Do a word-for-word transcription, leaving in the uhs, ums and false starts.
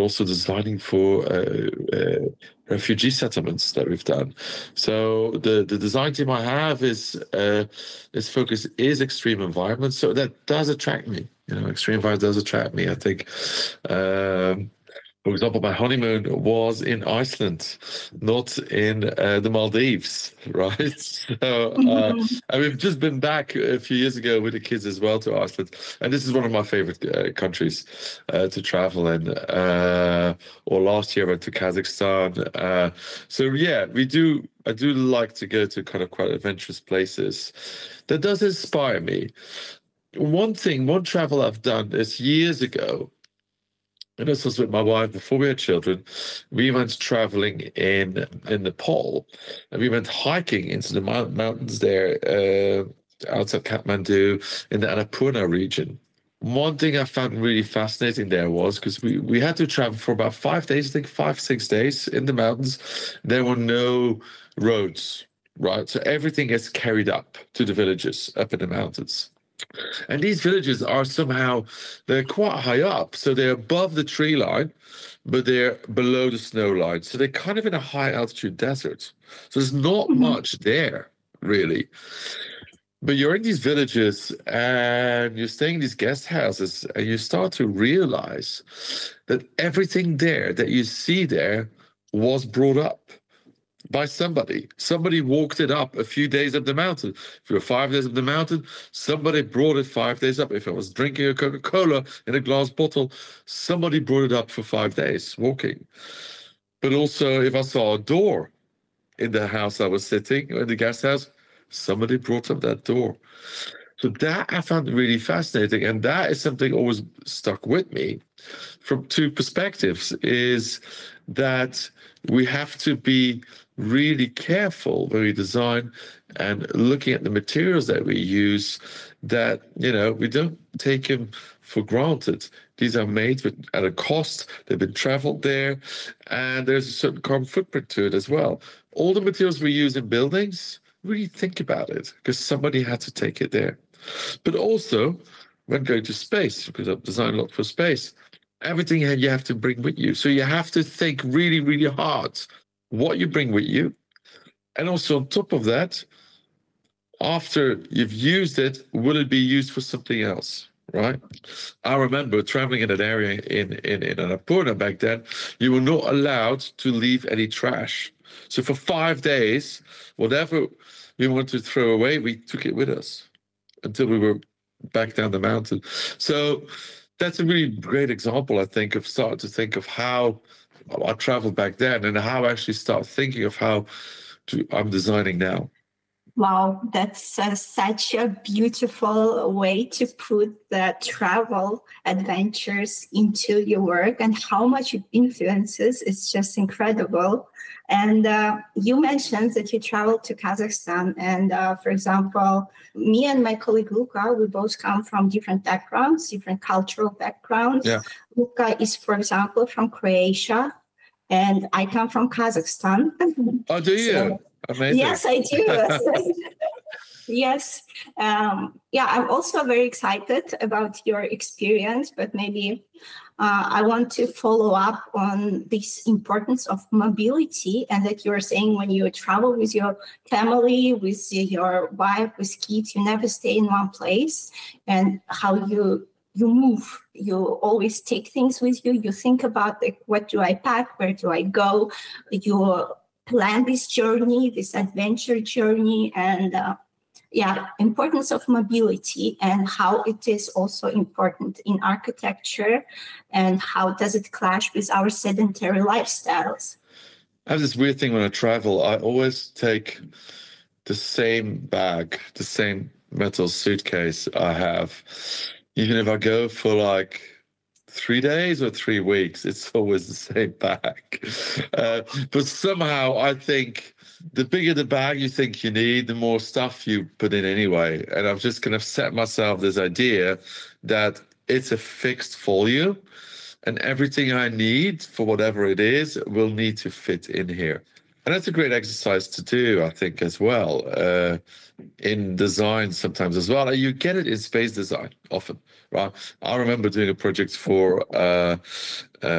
also designing for uh, uh, refugee settlements that we've done. So the, the design team I have is uh, its focus is extreme environments. So that does attract me. You know, extreme environment does attract me. I think. Um, For example, my honeymoon was in Iceland, not in uh, the Maldives, right? So, uh, and we've just been back a few years ago with the kids as well to Iceland, and this is one of my favorite uh, countries uh, to travel in. Uh, or last year I went to Kazakhstan. Uh, so yeah, we do. I do like to go to kind of quite adventurous places. That does inspire me. One thing, one travel I've done is years ago. And this was with my wife before we had children. We went traveling in in Nepal, and we went hiking into the mount- mountains there uh, outside Kathmandu in the Annapurna region. One thing I found really fascinating there was because we, we had to travel for about five days, I think five, six days in the mountains. There were no roads, right? So everything is carried up to the villages up in the mountains. And these villages are somehow, they're quite high up. So they're above the tree line, but they're below the snow line. So they're kind of in a high altitude desert. So there's not mm-hmm. much there, really. But you're in these villages and you're staying in these guest houses, and you start to realize that everything there that you see there was brought up by somebody. Somebody walked it up a few days up the mountain. If you were five days up the mountain, somebody brought it five days up. If I was drinking a Coca-Cola in a glass bottle, somebody brought it up for five days walking. But also, if I saw a door in the house I was sitting, in the guest house, somebody brought up that door. So that I found really fascinating. And that is something always stuck with me from two perspectives, is that we have to be really careful when we design and looking at the materials that we use, that, you know, we don't take them for granted. These are made with, at a cost. They've been traveled there, and there's a certain carbon footprint to it as well. All the materials we use in buildings, really think about it, because somebody had to take it there. But also, when going to space, because I've designed a lot for space, everything you have to bring with you. So you have to think really, really hard what you bring with you. And also on top of that, after you've used it, will it be used for something else, right? I remember traveling in an area in, in, in Annapurna back then, you were not allowed to leave any trash. So for five days, whatever we wanted to throw away, we took it with us until we were back down the mountain. So that's a really great example, I think, of starting to think of how I traveled back then and how I actually start thinking of how to, I'm designing now. Wow, that's uh, such a beautiful way to put the travel adventures into your work, and how much it influences. It's just incredible. And uh, you mentioned that you traveled to Kazakhstan. And uh, for example, me and my colleague Luca, we both come from different backgrounds, different cultural backgrounds. Yeah. Luca is, for example, from Croatia, and I come from Kazakhstan. Oh, do you? So, amazing. Yes, I do. Yes. Um, yeah, I'm also very excited about your experience, but maybe uh, I want to follow up on this importance of mobility, and that you're saying when you travel with your family, with your wife, with kids, you never stay in one place, and how you you move, you always take things with you. You think about, like, what do I pack? Where do I go? You plan this journey, this adventure journey, and uh, yeah, importance of mobility, and how it is also important in architecture, and how does it clash with our sedentary lifestyles. I have this weird thing when I travel. I always take the same bag, the same metal suitcase I have. Even if I go for like three days or three weeks, it's always the same bag. Uh, but somehow I think the bigger the bag you think you need, the more stuff you put in anyway. And I've just kind of set myself this idea that it's a fixed volume, and everything I need for whatever it is will need to fit in here. And that's a great exercise to do, I think, as well, uh, in design sometimes as well. You get it in space design often, right? I remember doing a project for uh, uh,